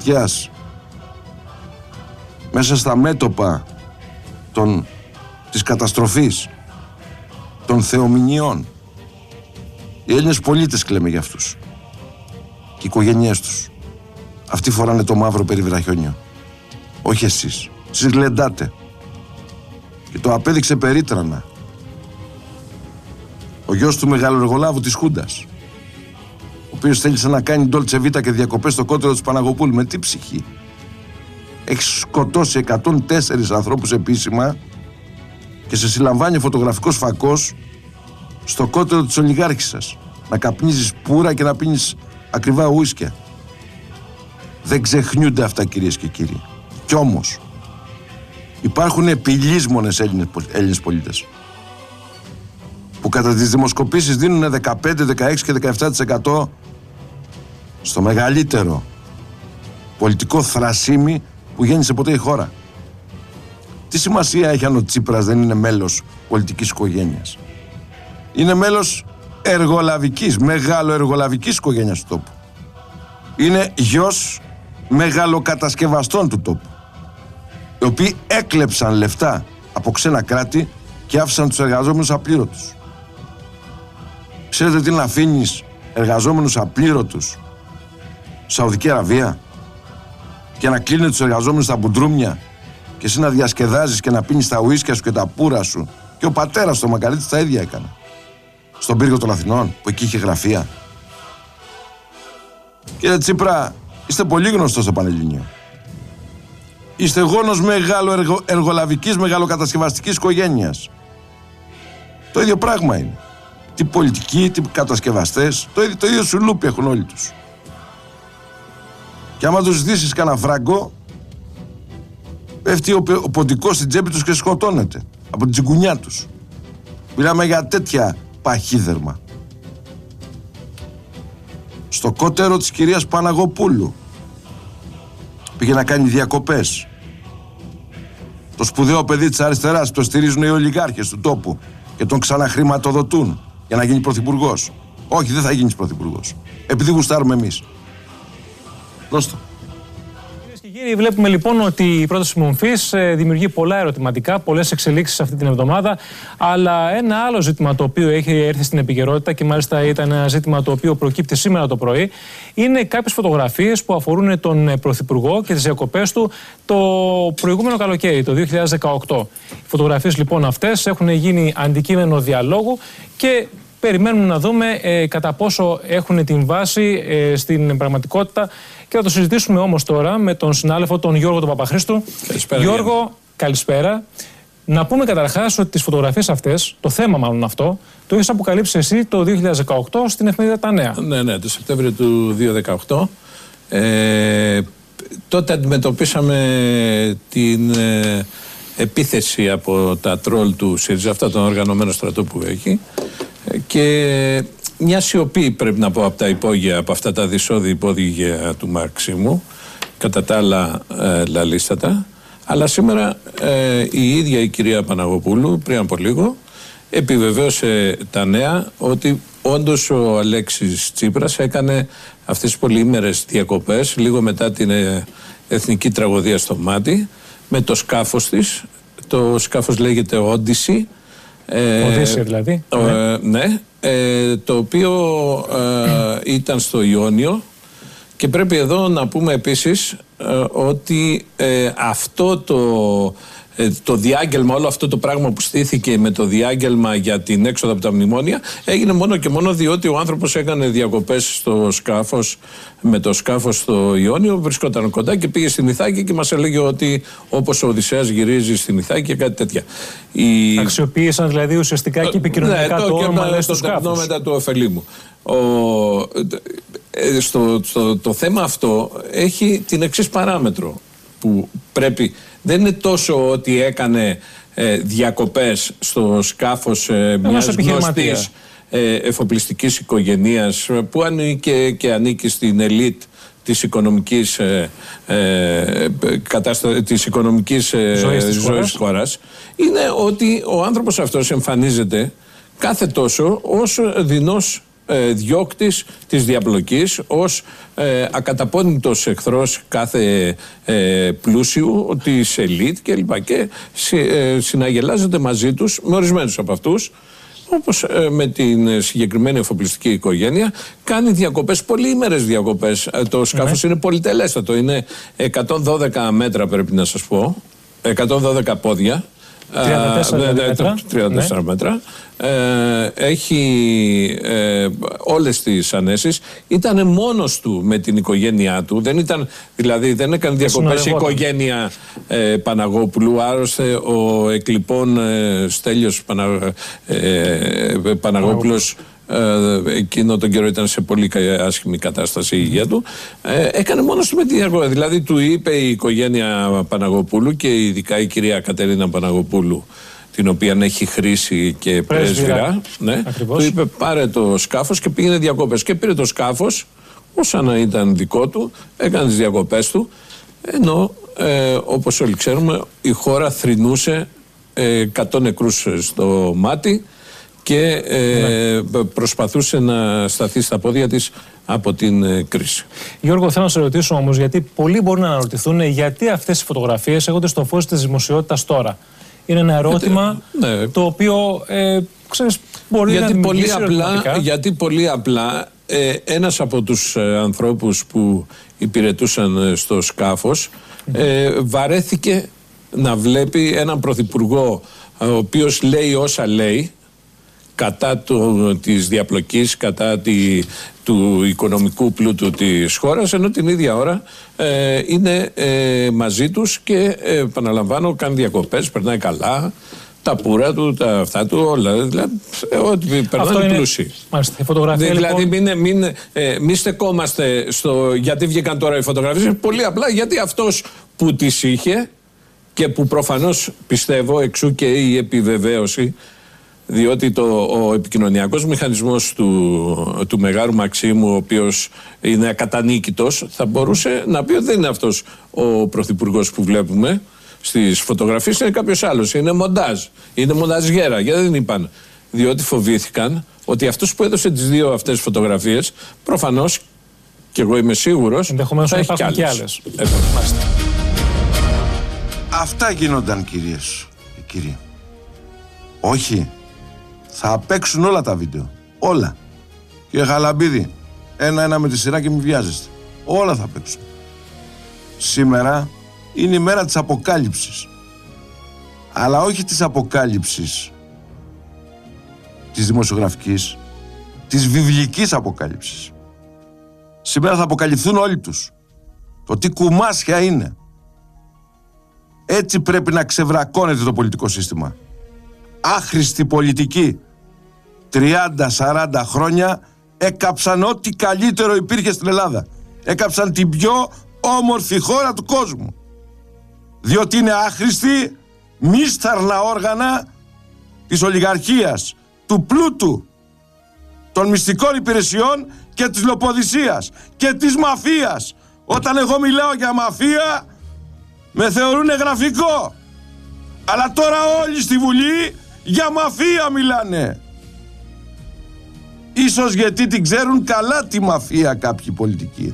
φωτιάς, μέσα στα μέτωπα της καταστροφής, των θεομηνιών. Οι Έλληνες πολίτες κλαίμε για αυτούς και οι οικογένειές τους. Αυτοί φοράνε το μαύρο περιβραχιόνιο, όχι εσείς. Εσείς γλεντάτε και το απέδειξε περίτρανα ο γιος του μεγαλοεργολάβου της Χούντας, ο οποίος θέλησε να κάνει ντόλτσε βίτα και διακοπές στο κότερο της Παναγοπούλου. Με τι ψυχή? Έχει σκοτώσει 104 ανθρώπους επίσημα και σε συλλαμβάνει ο φωτογραφικός φακός στο κότερο της ολιγάρχισσας, να καπνίζεις πουρα και να πίνεις ακριβά ουίσκια. Δεν ξεχνιούνται αυτά, κυρίες και κύριοι. Κι όμως υπάρχουν επιλύσμονες Έλληνες πολίτες που κατά τις δημοσκοπήσεις δίνουν 15, 16 και 17% στο μεγαλύτερο πολιτικό θρασίμι που γέννησε ποτέ η χώρα. Τι σημασία έχει αν ο Τσίπρας δεν είναι μέλος πολιτικής οικογένειας? Είναι μέλος μεγαλοεργολαβικής οικογένειας του τόπου. Είναι γιος μεγαλοκατασκευαστών του τόπου, οι οποίοι έκλεψαν λεφτά από ξένα κράτη και άφησαν τους εργαζόμενους απλήρωτους. Ξέρετε τι είναι να αφήνεις εργαζόμενους απλήρωτους Σαουδική Αραβία και να κλείνει τους εργαζόμενους στα μπουντρούμια και εσύ να διασκεδάζεις και να πίνεις τα ουίσκια σου και τα πούρα σου? Και ο πατέρας του Μακαρίτης τα ίδια έκανε στον πύργο των Αθηνών, που εκεί είχε γραφεία. Κύριε Τσίπρα, είστε πολύ γνωστός στο Πανελλήνιο. Είστε γόνος μεγαλοεργολαβικής, μεγαλοκατασκευαστικής οικογένειας. Το ίδιο πράγμα είναι. Τι πολιτικοί, τι κατασκευαστές, το ίδιο σουλούπι έχουν όλοι τους. Και άμα τους ζητήσεις κανένα φράγκο, πέφτει ο ποντικός στην τσέπη τους και σκοτώνεται από την τσιγκουνιά τους. Μιλάμε για τέτοια παχύδερμα. Στο κότερο της κυρίας Παναγοπούλου πήγε να κάνει διακοπές. Το σπουδαίο παιδί της αριστεράς, το στηρίζουν οι ολιγάρχες του τόπου και τον ξαναχρηματοδοτούν για να γίνει πρωθυπουργός. Όχι, δεν θα γίνεις πρωθυπουργός, επειδή γουστάρουμε εμείς. Δώστε. Κυρίες και κύριοι, βλέπουμε λοιπόν ότι η πρόταση μορφής δημιουργεί πολλά ερωτηματικά, πολλές εξελίξεις αυτή την εβδομάδα. Αλλά ένα άλλο ζήτημα το οποίο έχει έρθει στην επικαιρότητα και μάλιστα ήταν ένα ζήτημα το οποίο προκύπτει σήμερα το πρωί, είναι κάποιες φωτογραφίες που αφορούν τον Πρωθυπουργό και τις διακοπές του το προηγούμενο καλοκαίρι, το 2018. Οι φωτογραφίες λοιπόν αυτές έχουν γίνει αντικείμενο διαλόγου και περιμένουμε να δούμε κατά πόσο έχουν την βάση στην πραγματικότητα. Και θα το συζητήσουμε όμως τώρα με τον συνάδελφο τον Γιώργο τον Παπαχρήστου. Καλησπέρα, Γιώργο, καλησπέρα. Να πούμε καταρχάς ότι τις φωτογραφίες αυτές, το θέμα μάλλον αυτό, το έχεις αποκαλύψει εσύ το 2018 στην εφημερίδα Τα Νέα. Ναι, το Σεπτέμβριο του 2018. Τότε αντιμετωπίσαμε την επίθεση από τα τρόλ του ΣΥΡΙΖΑ, αυτά τον οργανωμένο στρατό που έχει, και μια σιωπή, πρέπει να πω, από τα υπόγεια, από αυτά τα δυσώδη υπόγεια του Μαρξίμου, κατά τα άλλα λαλίστατα. Αλλά σήμερα η ίδια η κυρία Παναγοπούλου πριν από λίγο επιβεβαίωσε Τα Νέα ότι όντως ο Αλέξης Τσίπρας έκανε αυτές τις πολυήμερες διακοπές λίγο μετά την εθνική τραγωδία στο Μάτι με το σκάφος της. Το σκάφος λέγεται Odyssey. Οδύσσια δηλαδή. Ναι, το οποίο ήταν στο Ιόνιο. Και πρέπει εδώ να πούμε επίσης ότι αυτό το διάγγελμα, όλο αυτό το πράγμα που στήθηκε με το διάγγελμα για την έξοδο από τα μνημόνια, έγινε μόνο και μόνο διότι ο άνθρωπος έκανε διακοπές στο σκάφος, με το σκάφος στο Ιόνιο, βρισκόταν κοντά και πήγε στην Ιθάκη και μας έλεγε ότι όπως ο Οδυσσέας γυρίζει στην Ιθάκη και κάτι τέτοια. Αξιοποίησαν δηλαδή ουσιαστικά και επικοινωνιακά το όνομα του σκάφους. Μετά του ωφελήμου. Το θέμα αυτό έχει την εξής παράμετρο που πρέπει. Δεν είναι τόσο ότι έκανε διακοπές στο σκάφος μιας γνωστής εφοπλιστικής οικογένειας που ανήκε και ανήκει στην ελίτ της οικονομικής, της οικονομικής ζωής της χώρας. Είναι ότι ο άνθρωπος αυτός εμφανίζεται κάθε τόσο ως δεινός διώκτης της διαπλοκής, ως ακαταπώνητος εχθρός κάθε πλούσιου, της ελίτ κλπ. Και συναγελάζεται μαζί τους, με ορισμένους από αυτούς, όπως με την συγκεκριμένη εφοπλιστική οικογένεια, κάνει διακοπές, πολυήμερες διακοπές. Το σκάφος είναι πολυτελέστατο, είναι 112 μέτρα, πρέπει να σας πω, 112 πόδια. 34 μέτρα. Έχει όλες τις ανέσεις. Ήτανε μόνος του με την οικογένειά του. Δεν έκανε διακοπές η οικογένεια Παναγόπουλου. Άρρωστε ο εκλειπών Στέλιος Παναγόπουλος. Εκείνο τον καιρό ήταν σε πολύ άσχημη κατάσταση η υγεία του. Έκανε μόνος του με τη διακοπή. Δηλαδή του είπε η οικογένεια Παναγοπούλου και ειδικά η κυρία Κατερίνα Παναγοπούλου, την οποία έχει χρήσει και πρέσβυρα, του είπε πάρε το σκάφος και πήγαινε διακοπές. Και πήρε το σκάφος, όσα να ήταν δικό του, έκανε τις διακοπές του, ενώ όπως όλοι ξέρουμε η χώρα θρηνούσε 100 νεκρούς στο μάτι και προσπαθούσε να σταθεί στα πόδια της από την κρίση. Γιώργο, θέλω να σε ρωτήσω όμως, γιατί πολλοί μπορούν να αναρωτηθούν γιατί αυτές οι φωτογραφίες έρχονται στο φως της δημοσιότητας τώρα. Είναι ένα ερώτημα το οποίο ξέρεις, μπορεί να δημιουργήσει ερωτηματικά. Γιατί πολύ απλά ένας από τους ανθρώπους που υπηρετούσαν στο σκάφος βαρέθηκε να βλέπει έναν πρωθυπουργό ο οποίος λέει όσα λέει κατά της διαπλοκής, κατά του οικονομικού πλούτου της χώρας, ενώ την ίδια ώρα είναι μαζί τους και επαναλαμβάνω, κάνει διακοπές, περνάει καλά, τα πουρα του, τα αυτά του, όλα. Δηλαδή, ό,τι περνάνε πλούσιοι. Μάλιστα, η φωτογραφία, δηλαδή, μην στεκόμαστε στο γιατί βγήκαν τώρα οι φωτογραφίες. Πολύ απλά γιατί αυτός που τις είχε και που προφανώς πιστεύω, εξού και η επιβεβαίωση, διότι ο επικοινωνιακός μηχανισμός του Μεγάρου Μαξίμου, ο οποίος είναι ακατανίκητος, θα μπορούσε να πει ότι δεν είναι αυτός ο πρωθυπουργός που βλέπουμε στις φωτογραφίες, είναι κάποιος άλλος, είναι μοντάζ, είναι μονταζιέρα. Γιατί δεν είπαν? Διότι φοβήθηκαν ότι αυτός που έδωσε τις δύο αυτές φωτογραφίες, προφανώς, και εγώ είμαι σίγουρος, ενδεχομένως θα υπάρχουν και άλλες. Αυτά γίνονταν, κυρίες και κύριοι. Όχι. Θα παίξουν όλα τα βίντεο. Όλα. Κύριε Χαλαμπίδη, ένα-ένα με τη σειρά και μην βιάζεστε. Όλα θα παίξουν. Σήμερα είναι η μέρα της αποκάλυψης. Αλλά όχι της αποκάλυψης της δημοσιογραφικής, της βιβλικής αποκάλυψης. Σήμερα θα αποκαλυφθούν όλοι τους. Το τι κουμάσια είναι. Έτσι πρέπει να ξεβρακώνεται το πολιτικό σύστημα. Άχρηστη πολιτική. 30-40 χρόνια έκαψαν ό,τι καλύτερο υπήρχε στην Ελλάδα. Έκαψαν την πιο όμορφη χώρα του κόσμου. Διότι είναι άχρηστη, μίσταρνα όργανα της ολιγαρχίας, του πλούτου, των μυστικών υπηρεσιών και της λοποδυσίας και της μαφίας. Όταν εγώ μιλάω για μαφία, με θεωρούνε γραφικό. Αλλά τώρα όλοι στη Βουλή για μαφία μιλάνε. Ίσως γιατί την ξέρουν καλά τη μαφία κάποιοι πολιτικοί.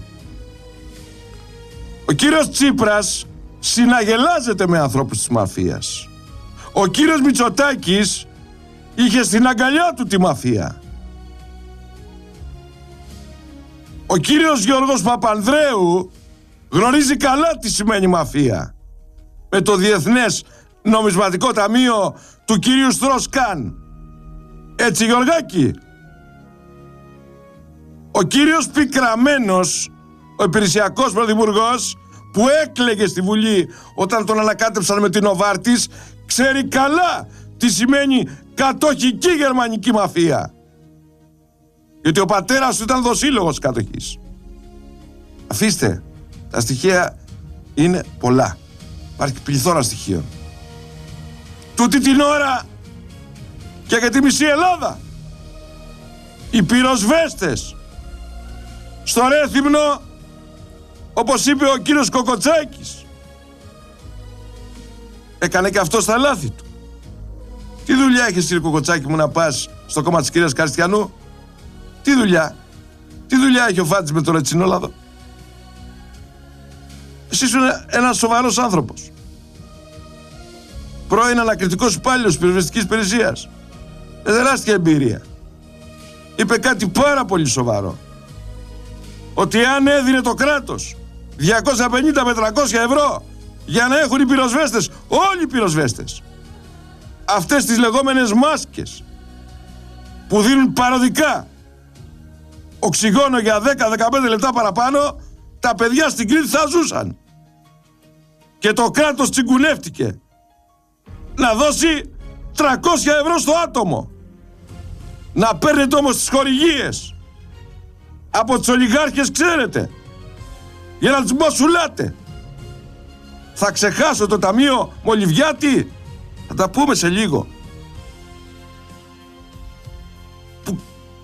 Ο κύριος Τσίπρας συναγελάζεται με ανθρώπους της μαφίας. Ο κύριος Μητσοτάκης είχε στην αγκαλιά του τη μαφία. Ο κύριος Γιώργος Παπανδρέου γνωρίζει καλά τι σημαίνει μαφία. Με το Διεθνές Νομισματικό Ταμείο του κυρίου Στρόσκαν. Έτσι, Γιωργάκη? Ο κύριος Πικραμένος, ο υπηρεσιακός πρωθυπουργός, που έκλαιγε στη Βουλή όταν τον ανακάτεψαν με την Οβάρτης, ξέρει καλά τι σημαίνει κατοχική γερμανική μαφία. Γιατί ο πατέρας του ήταν δοσύλλογος κατοχής. Αφήστε, τα στοιχεία είναι πολλά. Υπάρχει πληθώρα στοιχείων. Τούτη την ώρα και για τη μισή Ελλάδα οι πυροσβέστες στο Ρέθυμνο, όπως είπε ο κύριος Κοκοτσάκης, έκανε και αυτό στα λάθη του. Τι δουλειά έχεις, κύριε Κοκοτσάκη μου, να πας στο κόμμα της κυρίας Καριστιανού? Τι δουλειά έχει ο Φάτης με το ρετσινόλαδο? Εσύ είσαι ένας σοβαρός άνθρωπος. Πρώην ανακριτικός υπάλληλος πυροσβεστικής υπηρεσίας. Με τεράστια εμπειρία. Είπε κάτι πάρα πολύ σοβαρό. Ότι αν έδινε το κράτος 250 με 300 ευρώ για να έχουν οι πυροσβέστες, όλοι οι πυροσβέστες, αυτές τις λεγόμενες μάσκες που δίνουν παροδικά οξυγόνο για 10-15 λεπτά παραπάνω, τα παιδιά στην Κρήτη θα ζούσαν. Και το κράτος τσιγκουνεύτηκε να δώσει 300 ευρώ στο άτομο. Να παίρνετε όμως τις χορηγίες από τους ολιγάρχες, ξέρετε, για να τους μποσουλάτε. Θα ξεχάσω το ταμείο Μολυβιάτη, θα τα πούμε σε λίγο, που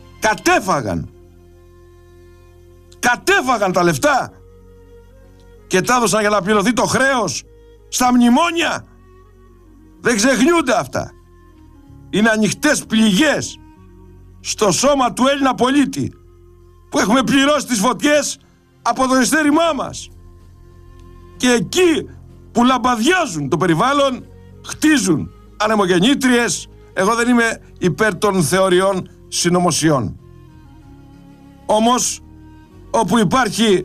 κατέφαγαν τα λεφτά και τα έδωσαν για να πληρωθεί το χρέος στα μνημόνια. Δεν ξεχνιούνται αυτά. Είναι ανοιχτές πληγές στο σώμα του Έλληνα πολίτη που έχουμε πληρώσει τις φωτιές από το ειστέρημά μας. Και εκεί που λαμπαδιάζουν το περιβάλλον, χτίζουν ανεμογεννήτριες. Εγώ δεν είμαι υπέρ των θεωριών συνωμοσιών. Όμως όπου υπάρχει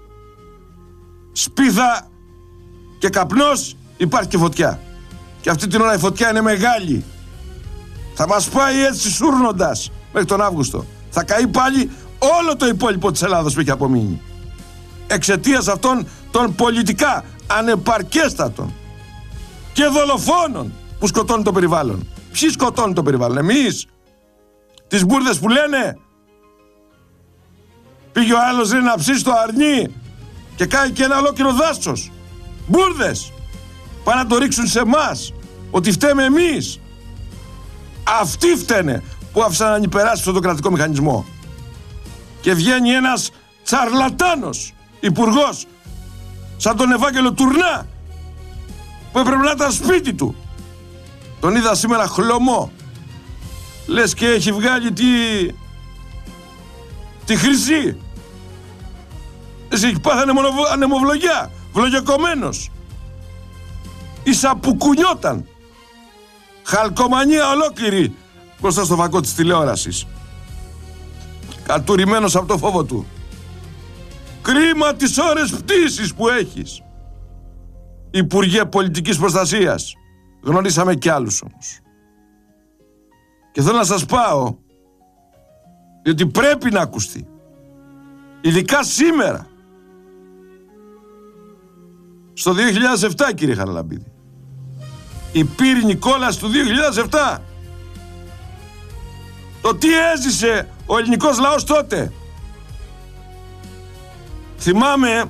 σπίθα και καπνός, υπάρχει και φωτιά. Και αυτή την ώρα η φωτιά είναι μεγάλη. Θα μας πάει έτσι σούρνοντας μέχρι τον Αύγουστο. Θα καεί πάλι όλο το υπόλοιπο της Ελλάδος που έχει απομείνει. Εξαιτίας αυτών των πολιτικά ανεπαρκέστατων και δολοφόνων που σκοτώνουν το περιβάλλον. Ποιοι σκοτώνουν το περιβάλλον? Εμείς? Τις μπουρδες που λένε? Πήγε ο άλλος να ψήσει το αρνί και κάνει και ένα ολόκληρο δάσος. Μπουρδες! Πάνε να το ρίξουν σε εμάς ότι φταίμε εμείς. Αυτοί φταίνε που άφησαν να υπεράσπισαν τον κρατικό μηχανισμό. Και βγαίνει ένας τσαρλατάνος υπουργός σαν τον Ευάγγελο Τουρνά που έπρεπε να ήταν σπίτι του. Τον είδα σήμερα χλωμό. Λες και έχει βγάλει τη χρυσή. Εσύ έχει πάθει ανεμοβλογιά, βλογιακωμένος. Ίσα που κουνιόταν. Χαλκομανία ολόκληρη μπροστά στο φακό της τηλεόρασης. Κατουρημένος από το φόβο του. Κρίμα τις ώρες πτήσης που έχεις. Υπουργέ Πολιτικής Προστασίας. Γνωρίσαμε κι άλλους όμως. Και θέλω να σας πάω, διότι πρέπει να ακουστεί. Ειδικά σήμερα. Στο 2007, κύριε Χαραλαμπίδη. Η πύρινη κόλαση του 2007. Το τι έζησε ο ελληνικός λαός τότε. Θυμάμαι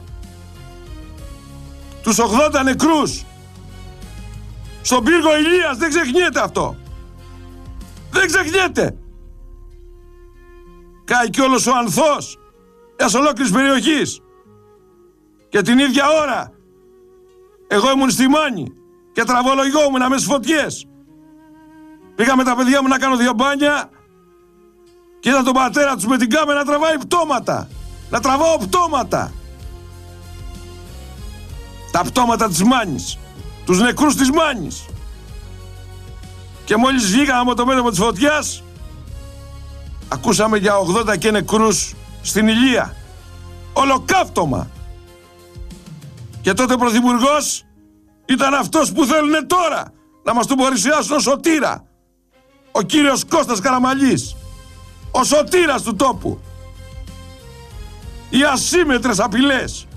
τους 80 νεκρούς στον πύργο Ηλίας. Δεν ξεχνιέται αυτό. Δεν ξεχνιέται. Κάει κι όλος ο ανθός μιας ολόκληρης περιοχής. Και την ίδια ώρα εγώ ήμουν στη Μάνη και τραβολογόμουν μέσα στις φωτιές. Πήγα με τα παιδιά μου να κάνω 2 μπάνια και είδα τον πατέρα τους με την κάμερα να τραβάει πτώματα. Να τραβάω πτώματα. Τα πτώματα της Μάνης. Τους νεκρούς της Μάνης. Και μόλις βγήκαμε από το μέτωπο της φωτιάς, ακούσαμε για 80 και νεκρούς στην Ηλία. Ολοκαύτωμα. Και τότε πρωθυπουργός ήταν αυτός που θέλουν τώρα να μας τον παρουσιάσουν ως σωτήρα. Ο κύριος Κώστας Καραμανλής. Ο σωτήρας του τόπου. Οι ασύμμετρες απειλές.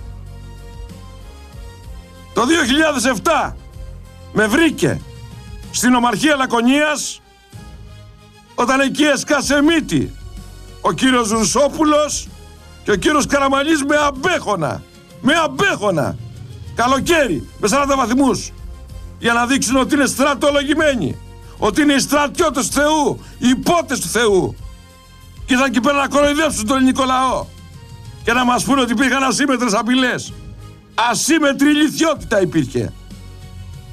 Το 2007 με βρήκε στην Ομαρχία Λακωνίας όταν εκεί έσκασε μύτη ο κύριος Ρουσόπουλος και ο κύριος Καραμανλής με αμπέχωνα. Με αμπέχωνα. Καλοκαίρι με 40 βαθμούς για να δείξουν ότι είναι στρατολογημένοι, ότι είναι οι στρατιώτες του Θεού, οι υπότες του Θεού. Και ήταν εκεί πέρα να κοροϊδέψουν τον ελληνικό λαό και να μας πούνε ότι υπήρχαν ασύμμετρες απειλές. Ασύμμετρη ηλιθιότητα υπήρχε.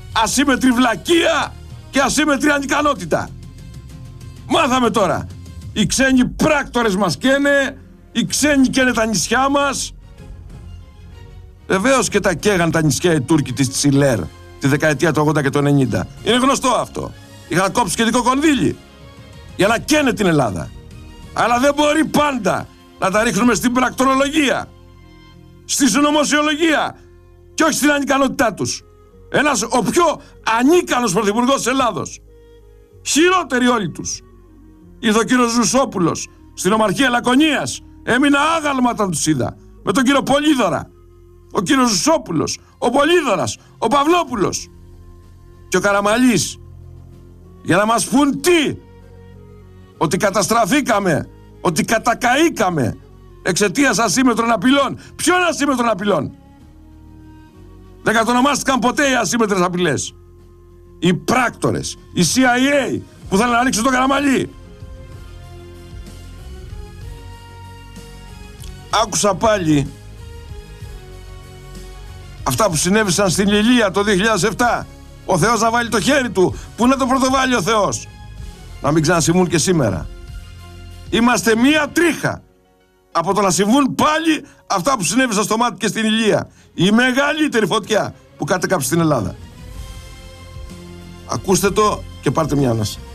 Ασύμμετρη βλακεία και ασύμμετρη ανικανότητα. Μάθαμε τώρα Οι ξένοι πράκτορες μας καίνε, οι ξένοι καίνε τα νησιά μας. Βεβαίως και τα καίγαν τα νησιά οι Τούρκοι της Τσιλέρ τη δεκαετία του 80 και του 90. Είναι γνωστό αυτό. Είχαν κόψει σχετικό κονδύλι για να καίνε την Ελλάδα. Αλλά δεν μπορεί πάντα να τα ρίχνουμε στην πρακτορολογία, στη συνωμοσιολογία και όχι στην ανικανότητά τους. Ο πιο ανίκανος πρωθυπουργός της Ελλάδος. Χειρότεροι όλοι τους. Ήρθε ο κύριος Ζουσόπουλος στην Ομαρχία Λακωνίας. Έμεινα άγαλμα όταν τους είδα. Με τον κύριο Πολύδωρα. Ο κύριος Ζουσόπουλος, ο Πολύδωρας, ο Παυλόπουλος και ο Καραμαλής. Για να μας πούν τι? Ότι καταστραφήκαμε, ότι κατακαήκαμε εξαιτίας ασύμμετρων απειλών. Ποιον ασύμμετρων απειλών? Δεν κατονομάστηκαν ποτέ οι ασύμμετρες απειλές. Οι πράκτορες, η CIA που θέλουν να ρίξουν τον Καραμαλή. Άκουσα πάλι αυτά που συνέβησαν στην Λιλία το 2007. Ο Θεός να βάλει το χέρι του. Πού να το πρωτοβάλει ο Θεός? Να μην ξανασυμβούν και σήμερα. Είμαστε μία τρίχα από το να συμβούν πάλι αυτά που συνέβησαν στο Μάτι και στην Ηλία. Η μεγαλύτερη φωτιά που κατέκαψε στην Ελλάδα. Ακούστε το και πάρτε μια ανάσα.